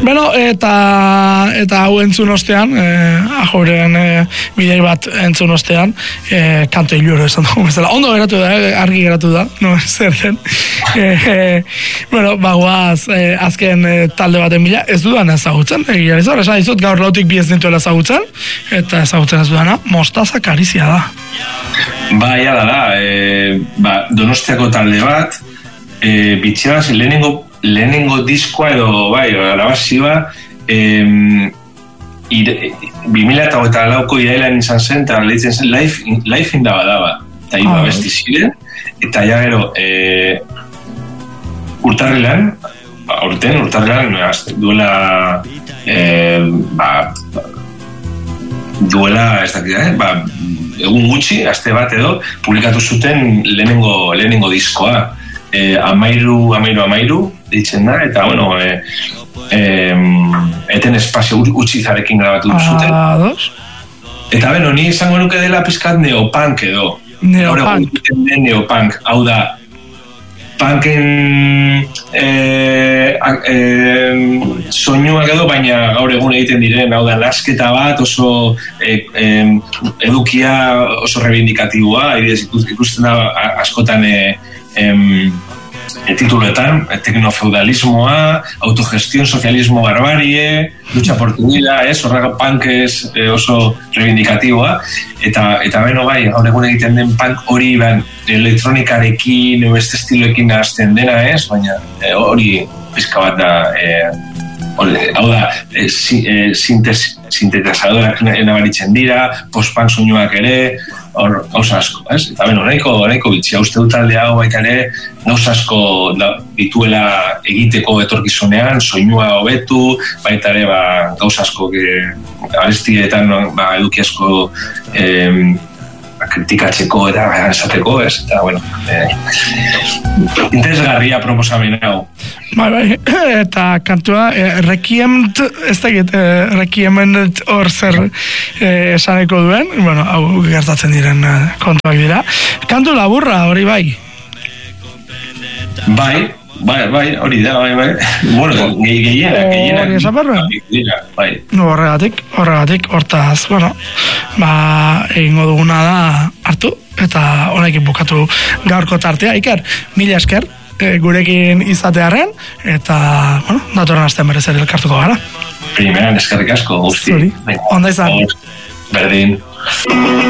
Bueno, eta hau entzun ostean, ajoren bidei bat entzun ostean, kanto hiluro esan dugu bezala. Ondo geratu da, argi geratu da, no, zer den. Bueno, bagoaz, azken talde baten bila, ez dudan ezagutzen, egia ez esan dizut, gaur lautik bi ez dintuela ezagutzen, eta ezagutzen ez dudana, Mostaza Karizia da. Bai, ala da, Donostiako talde bat, bitxeraz, lehenengo diskoa edo, bai, grabazioa, 2008ko irailan izan zen, eta lehitzen zen Life in Daba, eta hiru abesti ziren, eta ja gero, urtarrilan, duela, ez dakit, egun gutxi, aste bat edo, publikatu zuten lehenengo diskoa. Amairu ditzen da, eta bueno, eten espazio utzizarekin grabatu zuten. Eta beno, ni izango nuke dela pizkat neopunk edo. Neopunk, hau da, punken soinuak edo, baina gaur egun egiten diren, hau da, lasketa bat oso edukia oso reivindikatiboa, ikusten da askotan tituletan, tecnofeudalismoa, autogestión, socialismo, barbarie, lucha por tu vida, horrega punk oso reivindikatiboa, eta beno bai, gaur egun egiten den punk hori elektronikarekin, beste estiloekin hasten dena, baina hori pizka bat da, hau da, sintetizadorak nabaritzen dira, post-punk soinuak ere, gauza asko, eta beno, nahiko bitxia, uste dut talde hau baita ere, gauza asko dituela egiteko etorkizunean, soinua hobetu, baita ere gauza asko arestietan eduki asko kritikatzeko eta esateko, eta bueno, interesgarria proposamen hau. Bai, eta kantua, Requiemt, ez dakit, Requiemt hor zer esaneko duen, bueno, hau gertatzen diren kontuak dira. Kantu laburra, hori bai? Bai, hori da, bai. Bueno, gehiena. Hori esaperruen? Bai. Horregatik, hortaz, bueno, egingo duguna da hartu, eta honekin bukatu gaurko tartea. Iker, mila esker, gurekin izatearen, eta, bueno, datorren astean berez ere elkartuko gara. Primeran eskerrik asko, guzti. Zuri, onda izan. Berdin.